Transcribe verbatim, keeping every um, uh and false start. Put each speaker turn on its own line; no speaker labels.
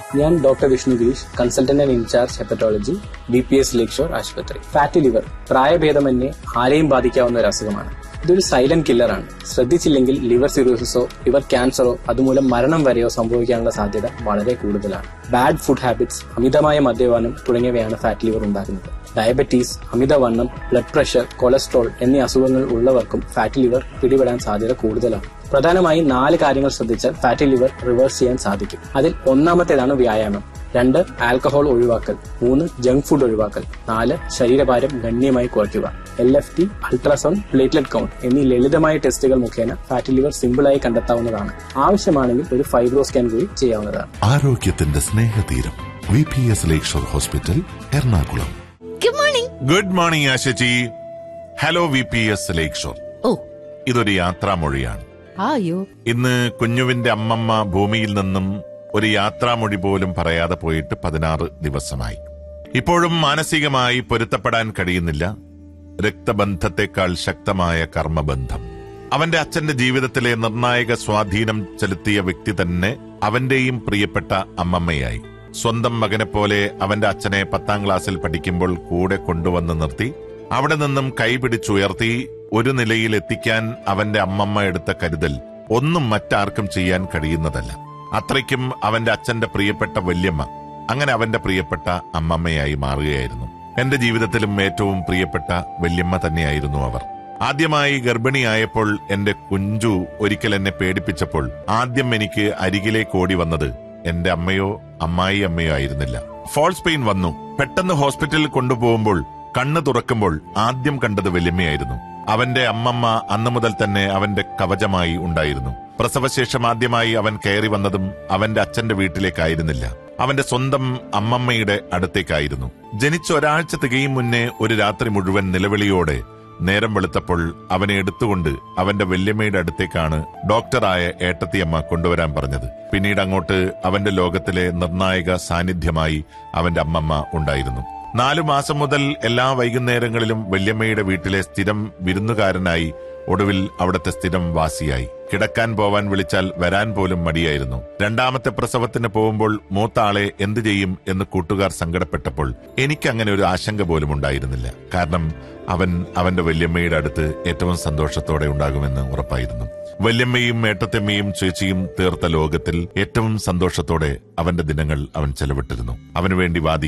ഞാൻ doctor Vishnu Girish, consultant and in charge hepatology, B P S lake shore ആശുപത്രി. Fatty liver പ്രായഭേദമന്യേ ആരെയും ബാധിക്കാവുന്ന ഒരു അസുഖമാണ്. ഇതൊരു സൈലന്റ് കില്ലറാണ്. ശ്രദ്ധിച്ചില്ലെങ്കിൽ ലിവർ സിറോസിസോ ലിവർ ക്യാൻസറോ അതുമൂലം മരണം വരെയോ സംഭവിക്കാനുള്ള സാധ്യത വളരെ കൂടുതലാണ്. ബാഡ് ഫുഡ് ഹാബിറ്റ്സ്, അമിതമായ മദ്യപാനം തുടങ്ങിയവയാണ് ഫാറ്റ് ലിവർ ഉണ്ടാക്കുന്നത്. ഡയബറ്റീസ്, അമിതവണ്ണം, ബ്ലഡ് പ്രഷർ, കൊളസ്ട്രോൾ എന്നീ അസുഖങ്ങൾ ഉള്ളവർക്കും ഫാറ്റി ലിവർ പിടിപെടാൻ സാധ്യത കൂടുതലാണ്. പ്രധാനമായും നാല് കാര്യങ്ങൾ ശ്രദ്ധിച്ചാൽ ഫാറ്റി ലിവർ റിവേഴ്സ് ചെയ്യാൻ സാധിക്കും. അതിൽ ഒന്നാമത്തേതാണ് വ്യായാമം. രണ്ട്, ആൽക്കഹോൾ ഒഴിവാക്കൽ. മൂന്ന്, ജങ്ക് ഫുഡ് ഒഴിവാക്കൽ. നാല്, ശരീരഭാരം ഗണ്യമായി കുറയ്ക്കുക. L F T, ultrasound, platelet count എന്നീ ലളിതമായ ടെസ്റ്റുകൾ മുഖേന ഫാറ്റി ലിവർ സിമ്പിളായി കണ്ടെത്താവുന്നതാണ്. ആവശ്യമാണെങ്കിൽ ഒരു ഫൈബ്രോ സ്കാൻ കൂടി ചെയ്യാവുന്നതാണ്.
ആരോഗ്യത്തിന്റെ സ്നേഹതീരം വി പി എസ് ലേക്ക് shore hospital, Ernakulam.
Good morning.
Good morning ആശജി. Hello V P S ലേക്ക് ഷോർ.
ഓ,
ഇതൊരു യാത്രാമൊഴിയാണ്.
ആയോ?
ഇന്ന് കുഞ്ഞുവിന്റെ അമ്മമ്മ ഭൂമിയിൽ നിന്നും ഒരു യാത്രാമൊഴി പോലും പറയാതെ പോയിട്ട് പതിനാറ് ദിവസമായി. ഇപ്പോഴും മാനസികമായി പൊരുത്തപ്പെടാൻ കഴിയുന്നില്ല. രക്തബന്ധത്തെക്കാൾ ശക്തമായ കർമ്മബന്ധം. അവന്റെ അച്ഛന്റെ ജീവിതത്തിലെ നിർണായക സ്വാധീനം ചെലുത്തിയ വ്യക്തി തന്നെ അവന്റെയും പ്രിയപ്പെട്ട അമ്മമ്മയായി. സ്വന്തം മകനെ പോലെ അവന്റെ അച്ഛനെ പത്താം ക്ലാസ്സിൽ പഠിക്കുമ്പോൾ കൂടെ കൊണ്ടുവന്ന് നിർത്തി അവിടെ നിന്നും കൈപിടിച്ചുയർത്തി ഒരു നിലയിൽ എത്തിക്കാൻ അവന്റെ അമ്മമ്മ എടുത്ത കരുതൽ ഒന്നും മറ്റാർക്കും ചെയ്യാൻ കഴിയുന്നതല്ല. അത്രയ്ക്കും അവന്റെ അച്ഛന്റെ പ്രിയപ്പെട്ട വല്യമ്മ അങ്ങനെ അവന്റെ പ്രിയപ്പെട്ട അമ്മമ്മയായി മാറുകയായിരുന്നു. എന്റെ ജീവിതത്തിലും ഏറ്റവും പ്രിയപ്പെട്ട വല്യമ്മ തന്നെയായിരുന്നു അവർ. ആദ്യമായി ഗർഭിണിയായപ്പോൾ എന്റെ കുഞ്ചു ഒരിക്കൽ എന്നെ പേടിപ്പിച്ചപ്പോൾ ആദ്യം എനിക്ക് അരികിലേക്ക് ഓടി വന്നത് എന്റെ അമ്മയോ അമ്മായി അമ്മയോ ആയിരുന്നില്ല. ഫോൾസ് പെയിൻ വന്നു. പെട്ടെന്ന് ഹോസ്പിറ്റലിൽ കൊണ്ടുപോകുമ്പോൾ കണ്ണ് തുറക്കുമ്പോൾ ആദ്യം കണ്ടത് വല്യമ്മയായിരുന്നു. അവന്റെ അമ്മമ്മ അന്നു മുതൽ തന്നെ അവന്റെ കവചമായി ഉണ്ടായിരുന്നു. പ്രസവശേഷം ആദ്യമായി അവൻ കയറി വന്നതും അവന്റെ അച്ഛന്റെ വീട്ടിലേക്കായിരുന്നില്ല, അവന്റെ സ്വന്തം അമ്മമ്മയുടെ അടുത്തേക്കായിരുന്നു. ജനിച്ച ഒരാഴ്ച തികയും മുന്നേ ഒരു രാത്രി മുഴുവൻ നിലവിളിയോടെ നേരം വെളുത്തപ്പോൾ അവനെ എടുത്തുകൊണ്ട് അവന്റെ വല്യമ്മയുടെ അടുത്തേക്കാണ് ഡോക്ടറായ ഏട്ടത്തിയമ്മ കൊണ്ടുവരാൻ പറഞ്ഞത്. പിന്നീട് അങ്ങോട്ട് അവന്റെ ലോകത്തിലെ നിർണായക സാന്നിധ്യമായി അവന്റെ അമ്മമ്മ ഉണ്ടായിരുന്നു. നാലു മാസം മുതൽ എല്ലാ വൈകുന്നേരങ്ങളിലും വല്യമ്മയുടെ വീട്ടിലെ സ്ഥിരം വിരുന്നുകാരനായി, ഒടുവിൽ അവിടത്തെ സ്ഥിരം വാസിയായി. കിടക്കാൻ പോവാൻ വിളിച്ചാൽ വരാൻ പോലും മടിയായിരുന്നു. രണ്ടാമത്തെ പ്രസവത്തിന് പോകുമ്പോൾ മൂത്ത ആളെ എന്തു ചെയ്യും എന്ന് കൂട്ടുകാർ സങ്കടപ്പെട്ടപ്പോൾ എനിക്കങ്ങനെ ഒരു ആശങ്ക പോലും ഉണ്ടായിരുന്നില്ല. കാരണം അവൻ അവന്റെ വല്യമ്മയുടെ അടുത്ത് ഏറ്റവും സന്തോഷത്തോടെ ഉണ്ടാകുമെന്ന് ഉറപ്പായിരുന്നു. വല്യമ്മയും ഏട്ടത്തമ്മയും ചേച്ചിയും തീർത്ത ലോകത്തിൽ ഏറ്റവും സന്തോഷത്തോടെ അവന്റെ ദിനങ്ങൾ അവൻ ചെലവിട്ടിരുന്നു. അവന് വേണ്ടി വാദിക്കാൻ